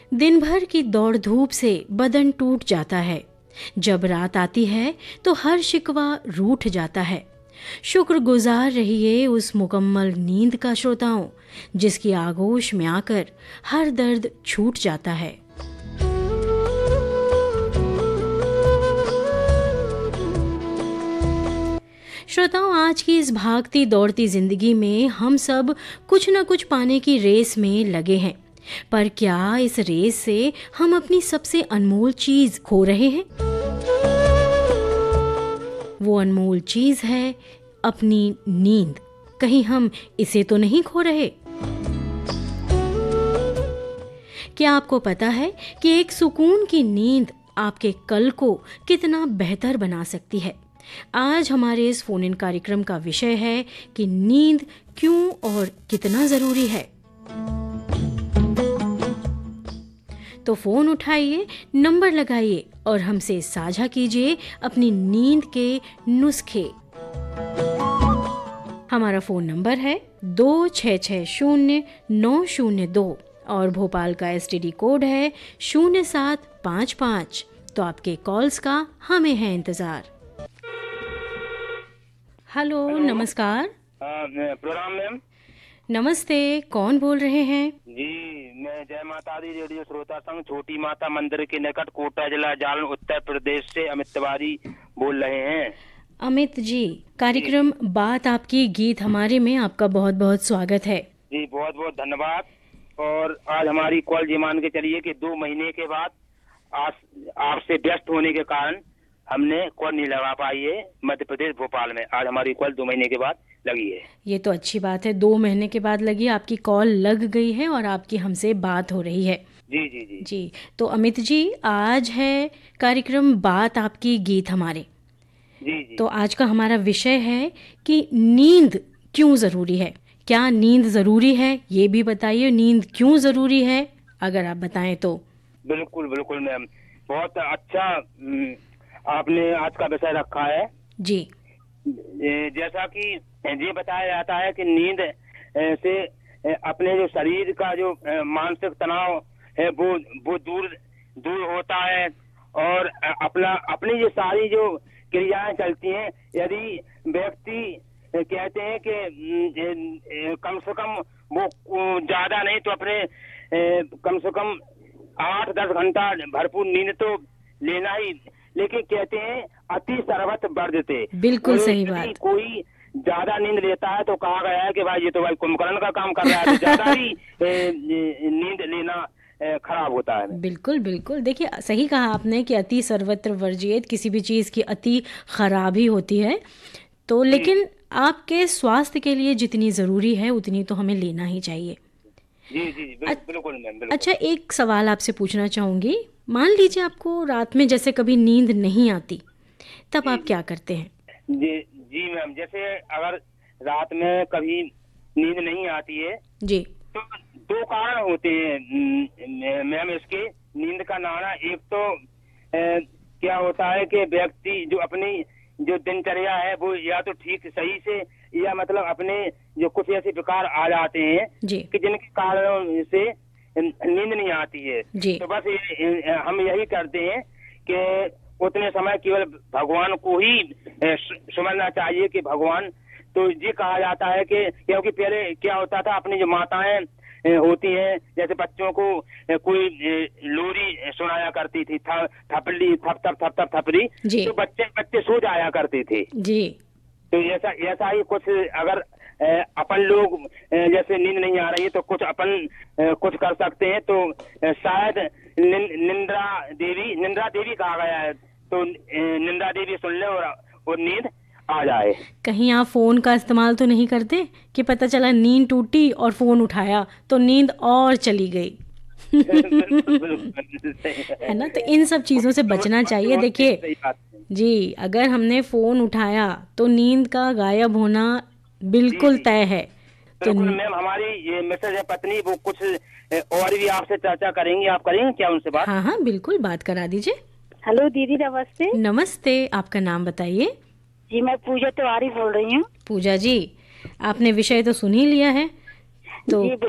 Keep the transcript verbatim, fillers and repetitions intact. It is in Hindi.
दिन भर की दौड़ धूप से बदन टूट जाता है। जब रात आती है तो हर शिकवा रूठ जाता है। शुक्रगुजार रहिए उस मुकम्मल नींद का श्रोताओं, जिसकी आगोश में आकर हर दर्द छूट जाता है। श्रोताओं, आज की इस भागती दौड़ती जिंदगी में हम सब कुछ न कुछ पाने की रेस में लगे हैं, पर क्या इस रेस से हम अपनी सबसे अनमोल चीज खो रहे हैं? वो अनमोल चीज है अपनी नींद। कहीं हम इसे तो नहीं खो रहे? क्या आपको पता है कि एक सुकून की नींद आपके कल को कितना बेहतर बना सकती है? आज हमारे इस फोन इन कार्यक्रम का विषय है कि नींद क्यों और कितना जरूरी है। तो फोन उठाइए, नंबर लगाइए और हमसे साझा कीजिए अपनी नींद के नुस्खे। हमारा फोन नंबर है दो छः छः शून्य नौ शून्य दो और भोपाल का एसटीडी कोड है शून्य सात पाँच पाँच। तो आपके कॉल्स का हमें है इंतजार। हेलो, नमस्कार। Programme ma'am. नमस्ते, कौन बोल रहे हैं? जी, मैं जय माता दी रेडियो श्रोता संघ छोटी माता मंदिर के निकट कोटा जिला जालन उत्तर प्रदेश से अमित तिवारी बोल रहे हैं। अमित जी, कार्यक्रम बात आपकी गीत हमारे में आपका बहुत बहुत स्वागत है। जी, बहुत बहुत धन्यवाद। और आज हमारी कॉल ये मान के चलिए कि दो महीने के बाद आज आपसे व्यस्त होने के कारण हमने कॉल नहीं लगा पाई है मध्य प्रदेश भोपाल में। आज हमारी कॉल दो महीने के बाद लगी है। ये तो अच्छी बात है, दो महीने के बाद लगी, आपकी कॉल लग गई है और आपकी हमसे बात हो रही है। जी जी जी जी। तो अमित जी, आज है कार्यक्रम बात आपकी गीत हमारे। जी जी तो आज का हमारा विषय है कि नींद क्यों जरूरी है। क्या नींद जरूरी है, ये भी बताइए। नींद क्यों जरूरी है, अगर आप बताएं तो। बिल्कुल बिल्कुल मैम, बहुत अच्छा आपने आज का विषय रखा है। जी। जैसा कि ये बताया जाता है कि नींद से अपने जो शरीर का जो मानसिक तनाव है वो वो दूर दूर होता है और अपना अपनी जो सारी जो क्रियाएं चलती हैं। यदि व्यक्ति कहते हैं कि कम से कम वो ज्यादा नहीं तो अपने कम से कम आठ दस घंटा भरपूर नींद तो लेना ही, लेकिन कहते हैं अति सर्वत्र वर्जते। बिल्कुल सही बात। कोई ज्यादा नींद लेता है तो कहा गया है कि भाई ये तो भाई कुंभकर्ण का काम कर रहा है, तो ज्यादा ही नींद लेना खराब होता है। बिल्कुल बिल्कुल, देखिए सही कहा आपने कि अति सर्वत्र वर्जियेत, किसी भी चीज की अति खराब ही होती है। तो लेकिन आपके स्वास्थ्य के लिए जितनी जरूरी है उतनी तो हमें लेना ही चाहिए। जी जी बिल्कुल मैम। अच्छा, एक सवाल आपसे पूछना चाहूंगी। मान लीजिए आपको रात में जैसे कभी नींद नहीं आती, तब आप क्या करते हैं? जी जी मैम, जैसे अगर रात में कभी नींद नहीं आती है जी, तो दो कारण होते हैं मैम इसके नींद का ना आना। एक तो ए, क्या होता है कि व्यक्ति जो अपनी जो दिनचर्या है वो या तो ठीक सही से, या मतलब अपने जो कुछ ऐसे विकार आ जाते हैं कि जिनके कारणों से नींद नहीं आती है। तो बस हम यही करते हैं कि उतने समय केवल भगवान को ही समझना चाहिए कि भगवान। तो ये कहा जाता है कि क्योंकि पहले क्या होता था, अपनी जो माताएं होती हैं जैसे बच्चों को कोई लोरी सुनाया करती थी, थपली थप थप थप थप थपरी, तो बच्चे बच्चे सो जाया करते थे जी। तो ऐसा ऐसा ही कुछ अगर अपन लोग जैसे नींद नहीं आ रही है तो कुछ अपन कुछ कर सकते हैं। तो शायद निंद्रा देवी निंद्रा देवी कहा गया है, तो निंद्रा देवी सुन ले और, और नींद आ जाए। कहीं आप फोन का इस्तेमाल तो नहीं करते कि पता चला नींद टूटी और फोन उठाया तो नींद और चली गई? है ना, तो इन सब चीजों से बचना चाहिए। देखिए जी, अगर हमने फोन उठाया तो नींद का गायब होना बिल्कुल तय है। तो मैम, हमारी ये मैसेज है पत्नी, वो कुछ और भी आपसे चर्चा करेंगी। आप करेंगे क्या उनसे बात? हाँ हाँ बिल्कुल, बात करा दीजिए। हेलो दीदी, नमस्ते। नमस्ते, आपका नाम बताइए। जी, मैं पूजा तिवारी बोल रही हूँ। पूजा जी, आपने विषय तो सुन ही लिया है, तो